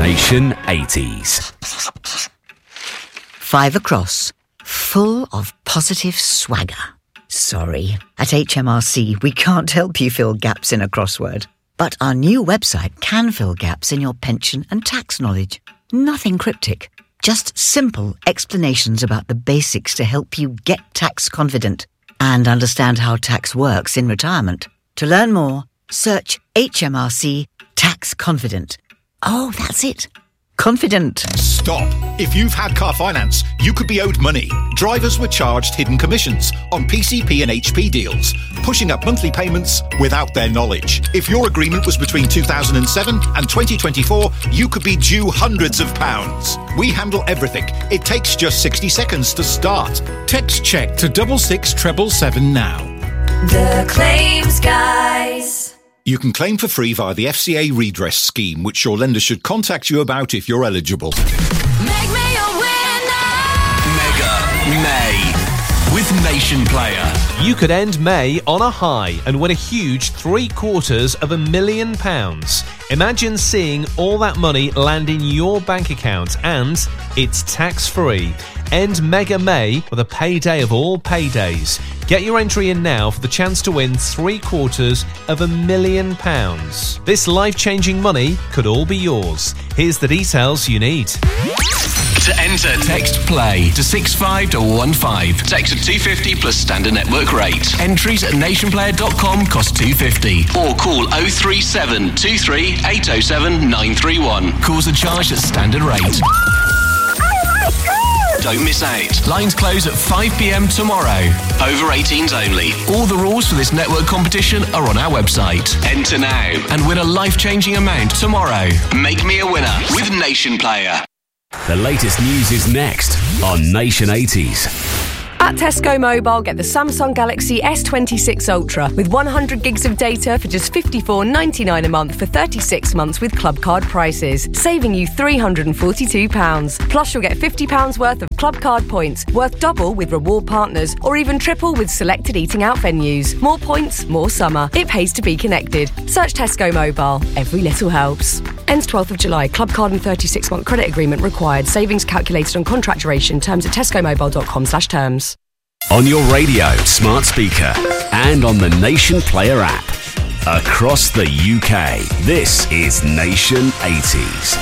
Nation 80s. 5 across, full of positive swagger. Sorry, at HMRC we can't help you fill gaps in a crossword. But our new website can fill gaps in your pension and tax knowledge. Nothing cryptic, just simple explanations about the basics to help you get tax confident and understand how tax works in retirement. To learn more, search HMRC Tax Confident. Oh, that's it. Confident. Stop. If you've had car finance, you could be owed money. Drivers were charged hidden commissions on PCP and HP deals, pushing up monthly payments without their knowledge. If your agreement was between 2007 and 2024, you could be due hundreds of pounds. We handle everything. It takes just 60 seconds to start. Text check to 66777 now. The Claims Guys. You can claim for free via the FCA redress scheme, which your lender should contact you about if you're eligible. Make me a winner. Mega May with Nation Player. You could end May on a high and win a huge £750,000. Imagine seeing all that money land in your bank account, and it's tax-free. End Mega May with a payday of all paydays. Get your entry in now for the chance to win £750,000. This life-changing money could all be yours. Here's the details you need. To enter, text PLAY to 65215. Text at 250 plus standard network rate. Entries at nationplayer.com cost £250. Or call 037 23 807 931. Calls are charged at standard rate. Don't miss out. Lines close at 5 p.m. tomorrow. Over 18s only. All the rules for this network competition are on our website. Enter now and win a life-changing amount tomorrow. Make me a winner with Nation Player. The latest news is next on Nation 80s. At Tesco Mobile, get the Samsung Galaxy S26 Ultra with 100 gigs of data for just $54.99 a month for 36 months with club card prices, saving you £342. Plus, you'll get £50 worth of club card points, worth double with reward partners, or even triple with selected eating out venues. More points, more summer. It pays to be connected. Search Tesco Mobile. Every little helps. Ends 12th of July. Club card and 36-month credit agreement required. Savings calculated on contract duration. Terms at tescomobile.com/terms. On your radio, smart speaker, and on the Nation Player app. Across the UK, this is Nation 80s.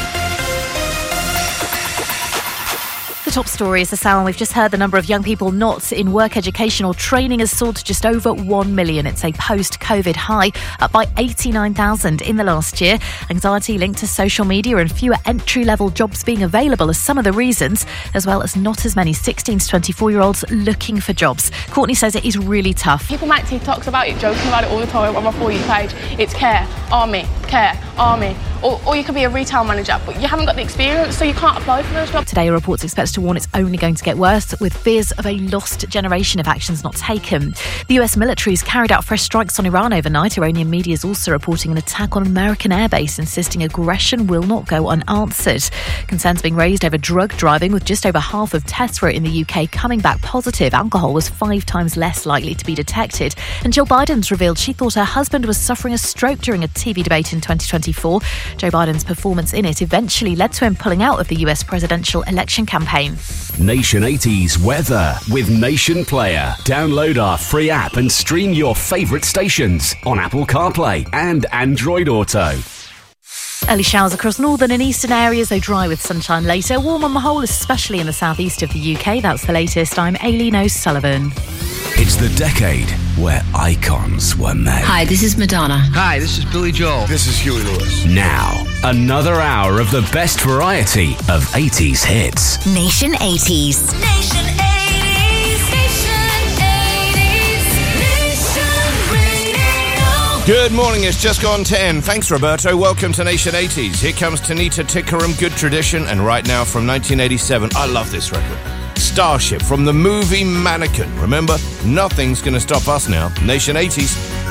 The top story is the sound. We've just heard the number of young people not in work, education or training has soared to just over 1 million. It's a post-COVID high, up by 89,000 in the last year. Anxiety linked to social media and fewer entry-level jobs being available are some of the reasons, as well as not as many 16 to 24-year-olds looking for jobs. Courtney says it is really tough. People make TikToks about it, joking about it all the time on my For You page. It's care, army. Or you could be a retail manager, but you haven't got the experience, so you can't apply for those jobs. Today, a report's expected to warn it's only going to get worse, with fears of a lost generation if action's not taken. The US military's carried out fresh strikes on Iran overnight. Iranian media is also reporting an attack on an American airbase, insisting aggression will not go unanswered. Concerns being raised over drug driving, with just over half of tests for it in the UK coming back positive. Alcohol was 5 times less likely to be detected. And Jill Biden's revealed she thought her husband was suffering a stroke during a TV debate in 2024. Joe Biden's performance in it eventually led to him pulling out of the US presidential election campaign. Nation 80s weather with Nation Player. Download our free app and stream your favourite stations on Apple CarPlay and Android Auto. Early showers across northern and eastern areas, though dry with sunshine later. Warm on the whole, especially in the southeast of the UK. That's the latest. I'm Aileen O'Sullivan. It's the decade where icons were made. Hi, this is Madonna. Hi, this is Billy Joel. This is Huey Lewis. Now, another hour of the best variety of 80s hits. Nation 80s. Nation 80s. Nation 80s. Nation Radio. Good morning, it's just gone 10. Thanks, Roberto. Welcome to Nation 80s. Here comes Tanita Tikaram, Good Tradition, and right now from 1987, I love this record. Starship from the movie Mannequin. Remember, nothing's going to stop us now. Nation 80s.